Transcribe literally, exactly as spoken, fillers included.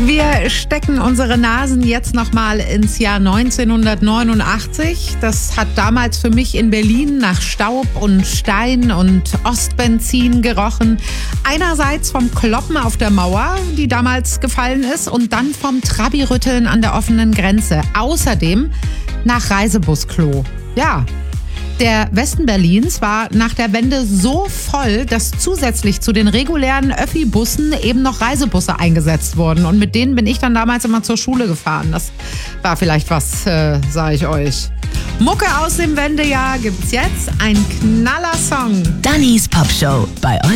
Wir stecken unsere Nasen jetzt nochmal ins Jahr neunzehnhundertneunundachtzig. Das hat damals für mich in Berlin nach Staub und Stein und Ostbenzin gerochen. Einerseits vom Kloppen auf der Mauer, die damals gefallen ist, und dann vom Trabi-Rütteln an der offenen Grenze. Außerdem nach Reisebusklo. Ja. Der Westen Berlins war nach der Wende so voll, dass zusätzlich zu den regulären Öffi-Bussen eben noch Reisebusse eingesetzt wurden. Und mit denen bin ich dann damals immer zur Schule gefahren. Das war vielleicht was, äh, sag ich euch. Mucke aus dem Wendejahr gibt's jetzt. Ein Knaller-Song. Dannys Popshow bei